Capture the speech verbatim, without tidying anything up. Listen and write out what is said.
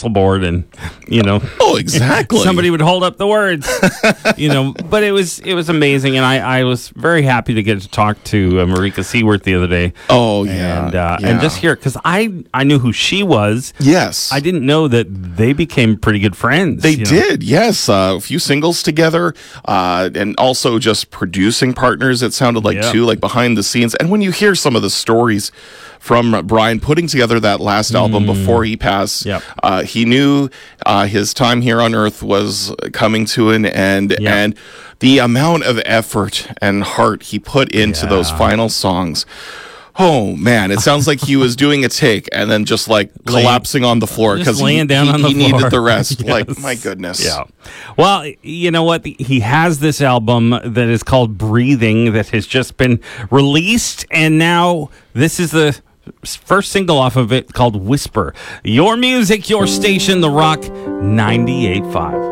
pencil board, and you know, oh, exactly. somebody would hold up the words, you know. But it was it was amazing, and I, I was very happy to get to talk to uh, Marika Seaworth the other day. Oh yeah, and uh, yeah. and just hear, because I I knew who she was. Yes, I didn't know that they became pretty good friends. They you know? did, yes. Uh, a few singles together, uh, and also just producing partners. It sounded like Yep. too, like behind the scenes. And when you hear some of the stories from Brian putting together that last album before he passed, Yep. uh, he knew uh, his time here on Earth was coming to an end, Yep. and the amount of effort and heart he put into those Yeah. final songs. Oh man, it sounds like he was doing a take and then just like Laying- collapsing on the floor Just because he, laying down he, on the he floor. needed the rest. Yes. Like, my goodness. Yeah. Well, you know what? He has this album that is called Breathing that has just been released, and now this is the first single off of it called Whisper. Your music, your station, The Rock ninety-eight point five.